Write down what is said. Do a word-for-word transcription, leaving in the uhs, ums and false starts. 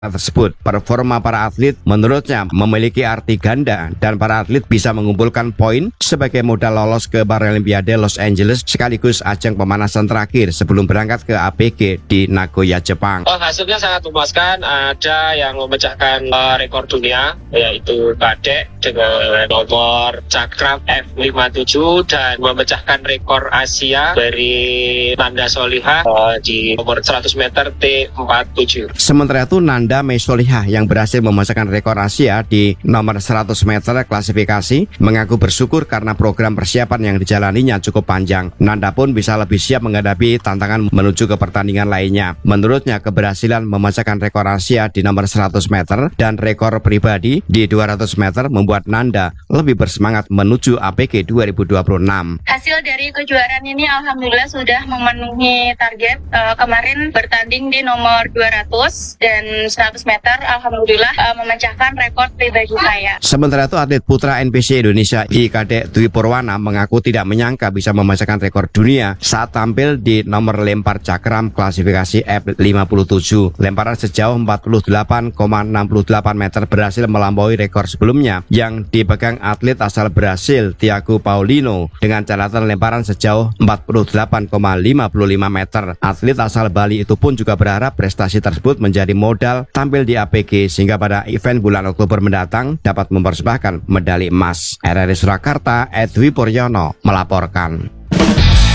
tersebut. Performa para atlet menurutnya memiliki arti ganda dan para atlet bisa mengumpulkan poin sebagai modal lolos ke Paralimpiade Los Angeles sekaligus ajang pemanasan terakhir sebelum berangkat ke A P G di Nagoya, Jepang. Oh, hasilnya sangat memuaskan. Ada yang memecahkan uh, rekor dunia yaitu Kadek dengan nomor cakram F lima puluh tujuh dan memecahkan rekor Asia dari Nanda Solihah uh, di nomor seratus meter T empat puluh tujuh. Sementara itu Nanda Mei Solihah yang berhasil memecahkan rekor Asia di nomor seratus meter klasifikasi mengaku bersyukur karena program persiapan yang dijalaninya cukup panjang. Nanda pun bisa lebih siap menghadapi tantangan menuju ke pertandingan lainnya. Menurutnya keberhasilan memecahkan rekor Asia di nomor seratus meter dan rekor pribadi di dua ratus meter membuat Nanda lebih bersemangat menuju A P G dua ribu dua puluh enam. Hasil dari kejuaraan ini alhamdulillah sudah memenuhi target. Uh, kemarin bertanding di nomor dua ratus dan seratus meter alhamdulillah uh, memecahkan rekor pribadi saya. Sementara itu atlet putra N P C Indonesia I Kadek Dwi Purwana mengaku tidak menyangka bisa memecahkan rekor dunia saat tampil di nomor lempar cakram klasifikasi F lima puluh tujuh. Lemparan sejauh empat puluh delapan koma enam delapan meter berhasil melampaui rekor sebelumnya yang dipegang atlet asal Brasil Thiago Paulino dengan catatan lemparan sejauh empat puluh delapan koma lima lima meter. Atlet asal Bali itu pun juga berharap prestasi tersebut menjadi modal tampil di A P G sehingga pada event bulan Oktober mendatang dapat mempersembahkan medali emas. R R I Surakarta, Edwi Puryono melaporkan.